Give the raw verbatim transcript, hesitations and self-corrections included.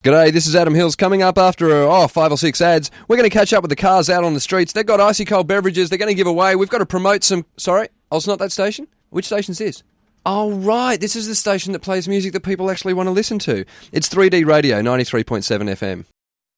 G'day, this is Adam Hills. Coming up after oh, five or six ads, we're going to catch up with the cars out on the streets. They've got icy cold beverages they're going to give away. We've got to promote some... Sorry? Oh, it's not that station? Which station's this? Oh, right. This is the station that plays music that people actually want to listen to. It's three D Radio, ninety-three point seven F M.